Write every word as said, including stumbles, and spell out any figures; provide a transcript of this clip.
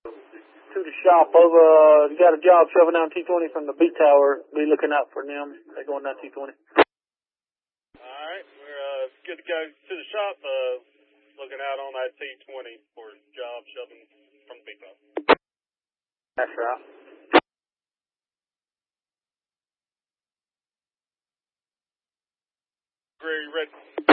To the shop over, uh, you got a job shoving down T twenty from the B tower. Be looking out for them. They're going down T twenty. Alright, we're uh, good to go to the shop. Uh, looking out on that T twenty for job shoving from the B tower. That's right. Great, ready.